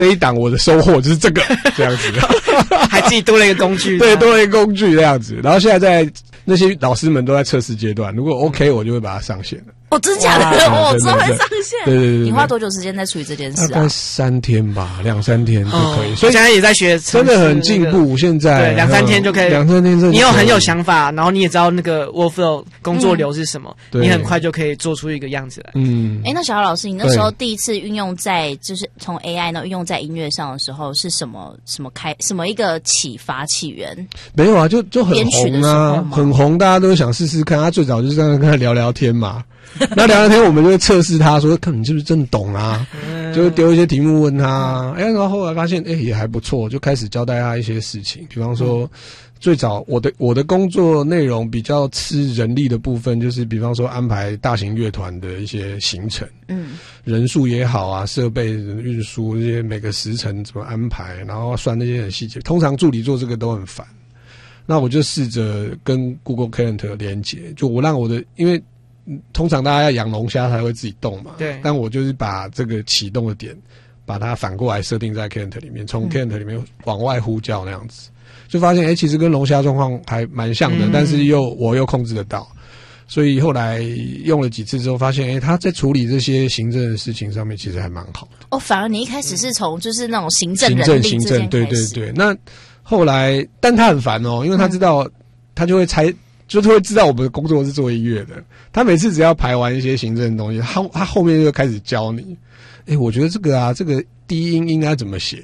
这一档我的收获就是这个这样子， 还自己多了一个工具， 对，多了一个工具这样子。然后现在在那些老师们都在测试阶段，如果 OK，我就会把它上线了。 哦，真的假的？我之后会上线。 对。 你花多久时间在处理这件事啊？ 大概3天吧，2-3天就可以。所以现在也在学， 真的很进步。现在对2-3天就可以 ，2-3天你有很有想法，然后你也知道那个 workflow 工作流是什么，你很快就可以做出一个样子来。 那小姚老师，你那时候第一次运用在就是从 AI 呢运用在音乐上的时候，是什么一个启发起源？ 没有啊，就很红啊，很红，大家都想试试看。他最早就是这样跟他聊聊天嘛。那聊聊天，我们就会测试他说，看你是不是真的懂啊？就丢一些题目问他，然后后来发现，也还不错，就开始交代他一些事情。比方说，最早我的工作内容比较吃人力的部分，就是比方说安排大型乐团的一些行程，人数也好啊，设备运输这些每个时辰怎么安排，然后算那些很细节。通常助理做这个都很烦，那我就试着跟 Google Calendar 连接，就我让我的因为。通常大家要养龙虾才会自己动嘛， 对。 但我就是把这个启动的点，把它反过来设定在 Calendar 里面，从 Calendar 里面往外呼叫那样子，就发现其实跟龙虾状况还蛮像的，但是我又控制得到，所以后来用了几次之后，发现他在处理这些行政的事情上面其实还蛮好的。 反而你一开始是从就是那种行政人力行政，对。那后来，但他很烦因为他知道，他就会猜。就是会知道我们的工作是做音乐的，他每次只要排完一些行政的东西，他后面就开始教你。我觉得这个低音应该怎么写？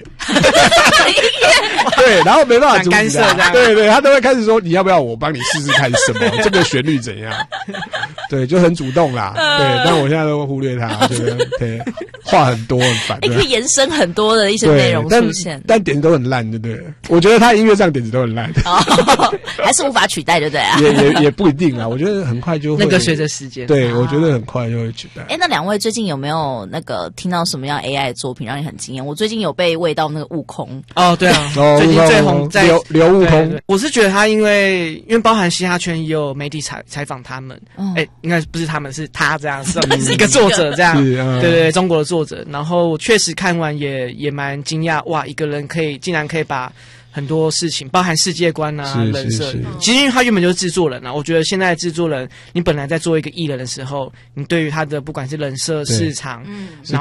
对，然后没办法阻止干涉他， 对，他都会开始说你要不要我帮你试试看什么？这个旋律怎样？对，就很主动啦。对，但我现在都会忽略他，觉得对话很多很烦。 可以延伸很多的一些内容出现， 但点子都很烂，对不对？我觉得他音乐上点子都很烂， 还是无法取代，对不对啊？ 也不一定啊。我觉得很快就会那个随着时间， 对，我觉得很快就会取代。 那两位最近有没有那个听到什么样 AI 的作品让你很惊艳？我最近有被喂到那个悟空对啊，最近最红在刘悟空。 我是觉得他因为包含嘻哈圈也有媒体采访他们，应该不是他们是他这样，是一个作者这样，对，中国的作者。然后确实看完也蛮惊讶，哇，一个人竟然可以把很多事情，包含世界观啊、人设，其实因为他原本就是制作人啊。我觉得现在的制作人，你本来在做一个艺人的时候，你对于他的不管是人设、市场，然后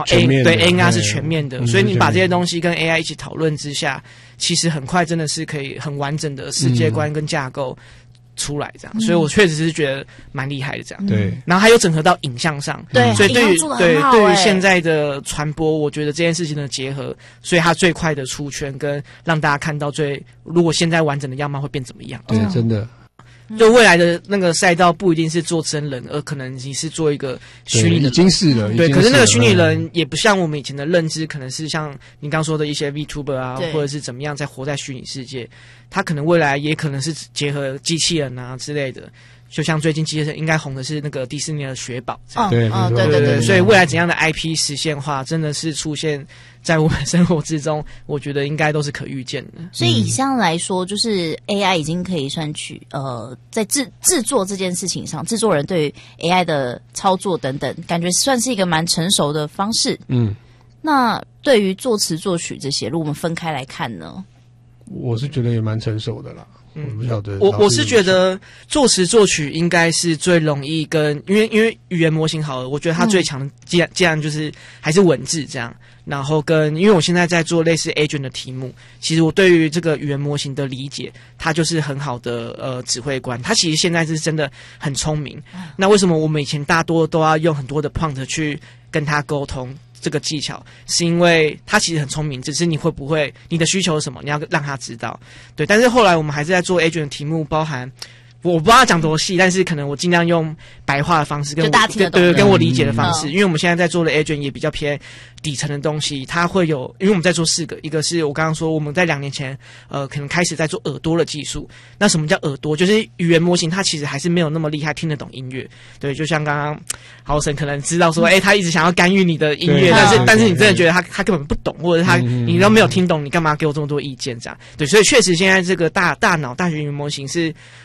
A 是全面的，所以你把这些东西跟 AI 一起讨论之下，其实很快真的是可以很完整的世界观跟架构出来这样，所以我确实是觉得蛮厉害的这样。 对， 然后还有整合到影像上， 对， 所以对于现在的传播，我觉得这件事情的结合，所以它最快的出圈跟让大家看到如果现在完整的样貌会变怎么样？ 对，真的。 就未来的那个赛道不一定是做真人，而可能你是做一个虚拟的人， 已经是了。 对，可是那个虚拟人也不像我们以前的认知，可能是像你刚说的一些 VTuber 啊，或者是怎么样在活在虚拟世界，他可能未来也可能是结合机器人啊之类的。就像最近机器人应该红的是那个迪士尼的雪宝， 对， 所以未来怎样的 IP 实现化，真的是出现在我们生活之中，我觉得应该都是可预见的。 所以以上来说，就是 AI 已经可以算在制作这件事情上，制作人对于 AI 的操作等等，感觉算是一个蛮成熟的方式。那对于作词作曲这些，如果我们分开来看呢？ 我是觉得也蛮成熟的啦。我不晓得， 我是觉得作词作曲应该是最容易因为语言模型好了，我觉得它最强的既然就是还是文字这样，然后因为我现在在做类似 agent 的题目，其实我对于这个语言模型的理解，它就是很好的指挥官，它其实现在是真的很聪明。那为什么我们以前大多都要用很多的 prompt 去跟他沟通？这个技巧是因为他其实很聪明，只是你会不会你的需求是什么，你要让他知道。对，但是后来我们还是在做 agent 的题目，包含我不知道讲多细，但是可能我尽量用白话的方式跟我理解的方式，因为我们现在在做的 agent 也比较偏底层的东西，它会有，因为我们在做4个，一个是我刚刚说我们在2年前可能开始在做耳朵的技术。那什么叫耳朵？就是语言模型它其实还是没有那么厉害，听得懂音乐。对，就像刚刚豪神可能知道说，他一直想要干预你的音乐，但是你真的觉得他根本不懂，或者你都没有听懂，你干嘛给我这么多意见这样？对，所以确实现在这个大脑大学语言模型是不太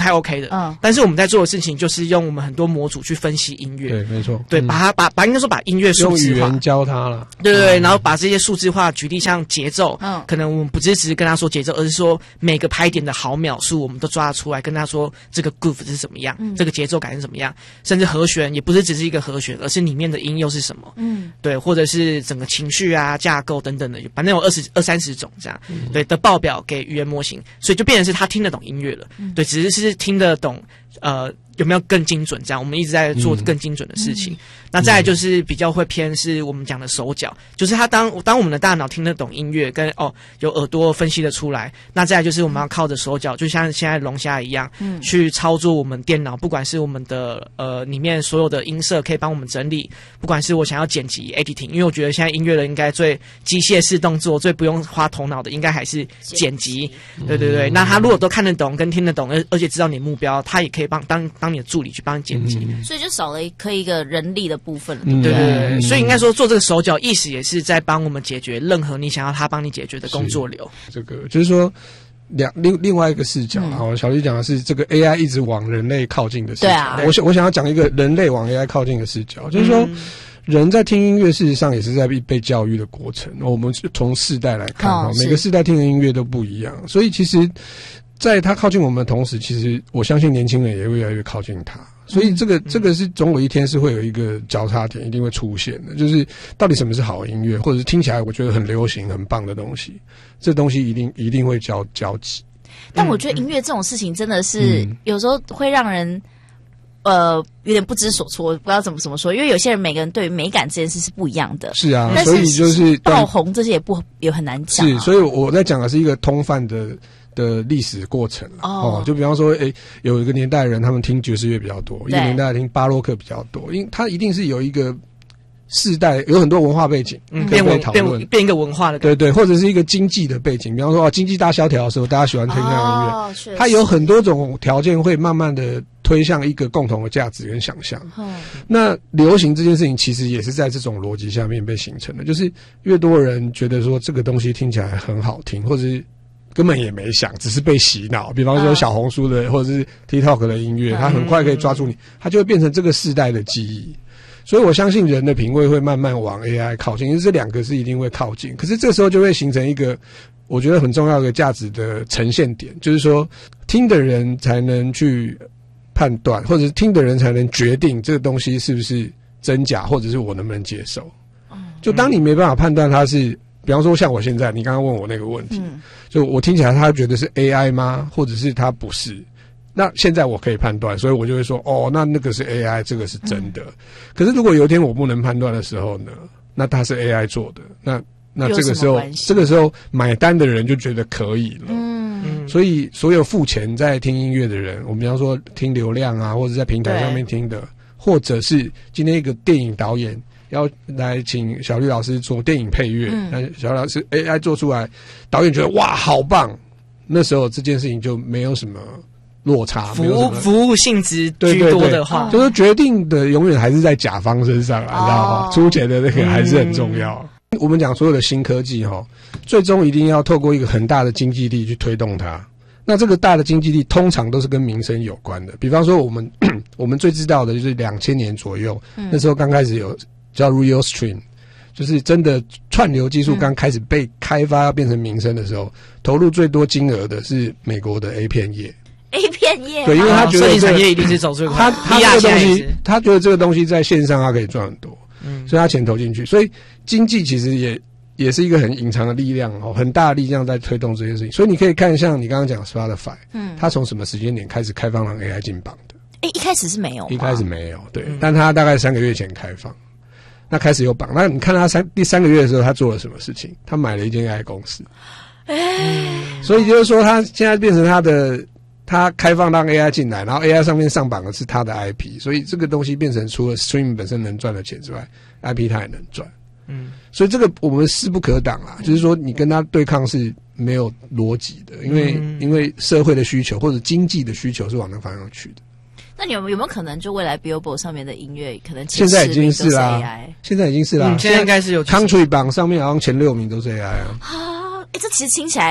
太 OK 的。但是我们在做的事情就是用我们很多模组去分析音乐。 对，没错。 对，应该说把音乐数字化， 用语言教他了。 对，然后把这些数字化，举例像节奏，可能我们不只是跟他说节奏，而是说每个拍点的毫秒数我们都抓得出来，跟他说这个 groove 是怎么样，这个节奏感是怎么样，甚至和弦也不是只是一个和弦，而是里面的音又是什么。对，或者是整个情绪啊、架构等等的，反正有20-30种这样。对的报表给语言模型，所以就变成是他听得懂音乐了。对，只是听得懂有没有更精准这样，我们一直在做更精准的事情。那再来就是比较会偏是我们讲的手脚，就是他当我们的大脑听得懂音乐跟有耳朵分析得出来，那再来就是我们要靠着手脚，就像现在龙虾一样，去操作我们电脑，不管是我们的里面所有的音色可以帮我们整理，不管是我想要剪辑 editing， 因为我觉得现在音乐人应该最机械式动作最不用花头脑的应该还是剪辑。对，那他如果都看得懂跟听得懂，而且知道你目标，他也可以当你的助理去帮你剪辑。 所以就少了一个人力的部分了。 对，所以应该说做这个手脚意识也是在帮我们解决任何你想要他帮你解决的工作流。 这个就是说另外一个视角小丽讲的是这个 AI 一直往人类靠近的视角。 对啊， 我想要讲一个人类往 AI 靠近的视角，就是说人在听音乐事实上也是在被教育的过程。我们从世代来看每个世代听的音乐都不一样，所以其实在他靠近我们的同时，其实我相信年轻人也会越来越靠近他。所以这个是总有一天是会有一个交叉点，一定会出现的。就是到底什么是好音乐，或者是听起来我觉得很流行、很棒的东西，这东西一定会交集。 但我觉得音乐这种事情真的是有时候会让人有点不知所措，不知道怎么说，因为有些人每个人对于美感这件事是不一样的。 是啊，所以就是爆红这些也很难讲。 是，所以我在讲的是一个通泛的历史过程就比方说有一个年代的人他们听爵士乐比较多，一个年代听巴洛克比较多，因为他一定是有一个世代有很多文化背景可以被讨论， 变一个文化的感觉。对，或者是一个经济的背景，比方说经济大萧条的时候大家喜欢听那样音乐，它有很多种条件会慢慢的推向一个共同的价值跟想象。那流行这件事情其实也是在这种逻辑下面被形成的，就是越多人觉得说这个东西听起来很好听，或者是根本也没想，只是被洗脑。比方说小红书的或者是 TikTok 的音乐，它很快可以抓住你，它就会变成这个世代的记忆。所以我相信人的品味会慢慢往 AI 靠近，因为这两个是一定会靠近。可是这时候就会形成一个我觉得很重要的价值的呈现点，就是说听的人才能去判断，或者是听的人才能决定这个东西是不是真假，或者是我能不能接受。就当你没办法判断它是，比方说像我现在你刚刚问我那个问题，就我听起来他觉得是 AI 吗，或者是他不是，那现在我可以判断，所以我就会说那个是 AI， 这个是真的。可是如果有一天我不能判断的时候呢，那它是 AI 做的，那这个时候买单的人就觉得可以了。所以所有付钱在听音乐的人，我们比方说听流量啊，或者在平台上面听的，或者是今天一个电影导演要来请小绿老师做电影配乐，那小绿老师 AI 做出来，导演觉得哇好棒，那时候这件事情就没有什么落差， 服务性质居多的话， 就是决定的永远还是在甲方身上啊，你知道吗？出钱的那个还是很重要。我们讲所有的新科技最终一定要透过一个很大的经济力去推动它。那这个大的经济力通常都是跟民生有关的，比方说我们最知道的就是2000年左右，那时候刚开始有叫 Real Stream， 就是真的串流技术刚开始被开发要变成民生的时候，投入最多金额的是美国的 A 片业。对，因为他觉得产业一定是走最快。 他这个东西，他觉得这个东西在线上他可以赚很多，所以他钱投进去。所以经济其实也是一个很隐藏的力量很大的力量在推动这件事情。所以你可以看像你刚刚讲 Spotify，他从什么时间点开始开放让 AI 进榜的？ 一开始是没有， 一开始没有，对，但他大概3个月前开放，那开始有榜。那你看他第3个月的时候，他做了什么事情？他买了一间 AI 公司，所以就是说，他现在变成他开放让 AI 进来，然后 AI 上面上榜的是他的 IP， 所以这个东西变成除了 Stream 本身能赚的钱之外 ，IP 它也能赚。所以这个我们势不可挡啦，就是说你跟他对抗是没有逻辑的，因为社会的需求或者经济的需求是往那方向去的。 那你有没有可能就未来 Billboard 上面的音乐可能现在已经是啦，现在已经是啦， 现在应该是有 Country 榜上面好像前6名都是 AI 这其实听起来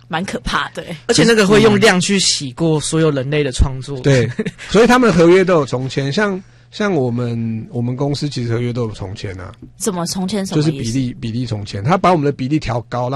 蛮可怕的。 而且那个会用量去洗过所有人类的创作。 对，所以他们的合约都有重签，像我们公司其实合约都有重签啊。 怎么重签？什么意思？ 就是比例重签，他把我们的比例调高。